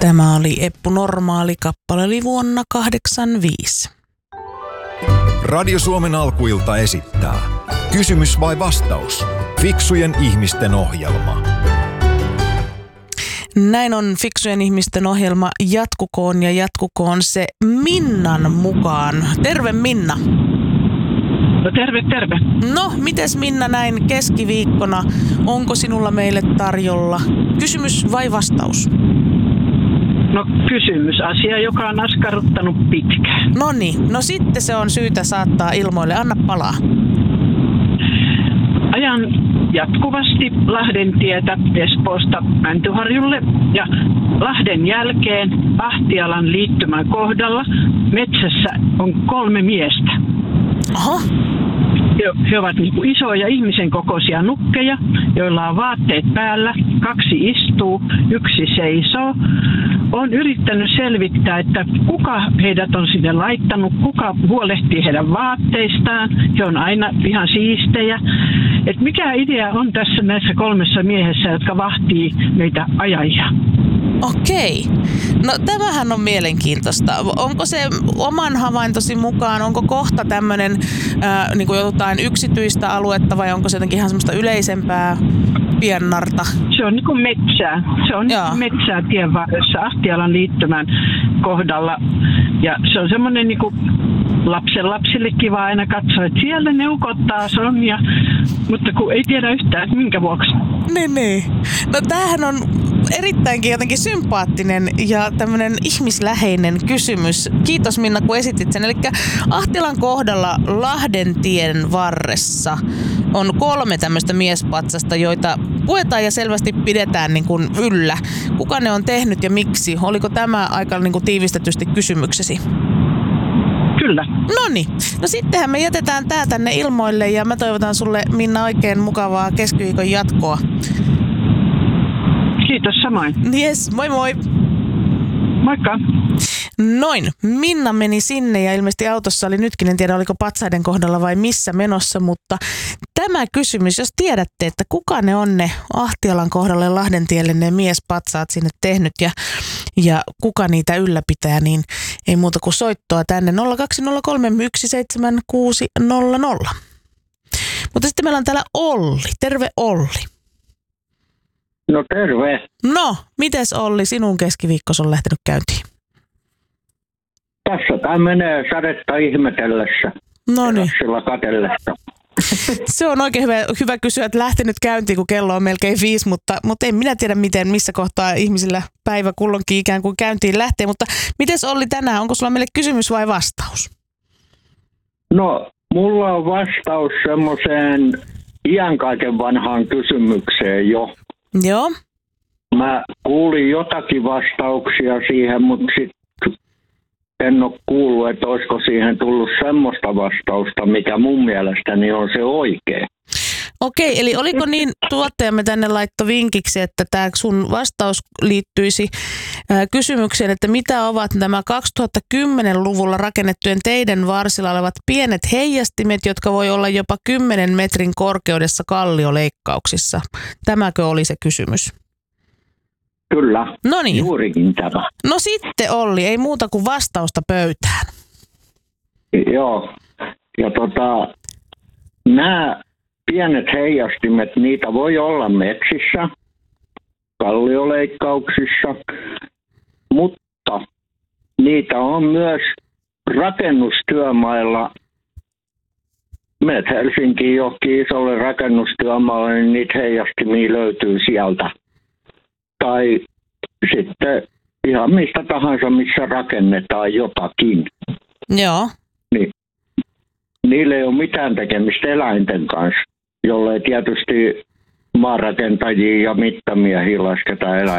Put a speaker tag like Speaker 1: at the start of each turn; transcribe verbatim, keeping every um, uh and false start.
Speaker 1: Tämä oli Eppu Normaali, kappale oli vuonna kahdeksankymmentäviisi.
Speaker 2: Radio Suomen alkuilta esittää Kysymys vai vastaus? Fiksujen ihmisten ohjelma.
Speaker 1: Näin on Fiksujen ihmisten ohjelma. Jatkukoon ja jatkukoon se Minnan mukaan. Terve Minna.
Speaker 3: No terve, terve.
Speaker 1: No, mites Minna näin keskiviikkona? Onko sinulla meille tarjolla kysymys vai vastaus?
Speaker 3: No kysymys, asia, joka on askarruttanut pitkään.
Speaker 1: No niin, no sitten se on syytä saattaa ilmoille. Anna palaa.
Speaker 3: Ajan jatkuvasti Lahden tietä Espoosta Mäntyharjulle ja Lahden jälkeen Ahtialan liittymän kohdalla metsässä on kolme miestä.
Speaker 1: Aha.
Speaker 3: He, he ovat niin kuin isoja ihmisen kokoisia nukkeja, joilla on vaatteet päällä. Kaksi istuu, yksi seisoo. Olen yrittänyt selvittää, että kuka heidät on sinne laittanut, kuka huolehtii heidän vaatteistaan. He on aina ihan siistejä. Et mikä idea on tässä näissä kolmessa miehessä, jotka vahtii meitä ajajia?
Speaker 1: Okei. No tämähän on mielenkiintoista. Onko se oman havaintosi mukaan, onko kohta tämmöinen äh, niin kuin jotain yksityistä aluetta vai onko se jotenkin ihan semmoista yleisempää piennarta?
Speaker 3: Se on niin kuin metsää. Se on
Speaker 1: Joo.
Speaker 3: metsää tien varressa Ahtialan liittymän kohdalla. Ja se on semmoinen niin kuin lapsen lapsille kiva aina katsoa, että siellä ne ukot taas on. Ja, mutta kun ei tiedä yhtään, että minkä vuoksi.
Speaker 1: Niin, niin. No tämähän on erittäinkin jotenkin sympaattinen ja tämmöinen ihmisläheinen kysymys. Kiitos Minna, kun esitit sen. Eli Ahtialan kohdalla Lahdentien varressa on kolme tämmöistä miespatsasta, joita puetaan ja selvästi pidetään niin kuin yllä. Kuka ne on tehnyt ja miksi? Oliko tämä aika niin kuin tiivistetysti kysymyksesi?
Speaker 3: Kyllä.
Speaker 1: Noniin. No sittenhän me jätetään tää tänne ilmoille ja mä toivotan sulle Minna oikein mukavaa keskiviikon jatkoa.
Speaker 3: Kiitos samoin.
Speaker 1: Jes, moi moi.
Speaker 3: Moikka.
Speaker 1: Noin. Minna meni sinne ja ilmeisesti autossa oli nytkin, en tiedä oliko patsaiden kohdalla vai missä menossa, mutta tämä kysymys, jos tiedätte, että kuka ne on ne Ahtialan kohdalle Lahdentielle ne miespatsaat sinne tehnyt ja, ja kuka niitä ylläpitää, niin ei muuta kuin soittoa tänne nolla kaksi nolla kolme yksi seitsemän kuusi nolla nolla. Mutta sitten meillä on täällä Olli. Terve Olli.
Speaker 4: No terve.
Speaker 1: No, mites Olli, sinun keskiviikkos on lähtenyt käyntiin?
Speaker 4: Tässä tämä menee sadetta ihmetellessä.
Speaker 1: No niin.
Speaker 4: Sillä katellessa.
Speaker 1: Se on oikein hyvä, hyvä kysyä, että lähtenyt käyntiin, kun kello on melkein viisi, mutta, mutta en minä tiedä, miten, missä kohtaa ihmisillä päivä kulloinkin ikään kuin käyntiin lähtee. Mutta mites Olli tänään, onko sulla meille kysymys vai vastaus?
Speaker 4: No, mulla on vastaus semmoiseen iän kaiken vanhaan kysymykseen jo.
Speaker 1: Joo.
Speaker 4: Mä kuulin jotakin vastauksia siihen, mutta sitten en ole kuullut, että olisiko siihen tullut semmoista vastausta, mikä mun mielestäni on se oikea.
Speaker 1: Okei, eli oliko niin, tuottajamme tänne laittoi vinkiksi, että tämä sun vastaus liittyisi ää, kysymykseen, että mitä ovat nämä kaksituhattakymmenluvulla rakennettujen teiden varsilla olevat pienet heijastimet, jotka voi olla jopa kymmenen metrin korkeudessa kallioleikkauksissa. Tämäkö oli se kysymys?
Speaker 4: Kyllä,
Speaker 1: Noniin.
Speaker 4: Juurikin tämä.
Speaker 1: No sitten Olli, ei muuta kuin vastausta pöytään.
Speaker 4: Joo, ja tota, nämä pienet heijastimet, niitä voi olla metsissä, kallioleikkauksissa, mutta niitä on myös rakennustyömailla. Menet Helsinkiin johonkin isolle rakennustyömaalle, niin niitä heijastimia löytyy sieltä. Tai sitten ihan mistä tahansa, missä rakennetaan jotakin.
Speaker 1: Joo.
Speaker 4: Niin, niillä ei ole mitään tekemistä eläinten kanssa, jollei tietysti maarakentajia ja mittamiehiä lasketa eläinten.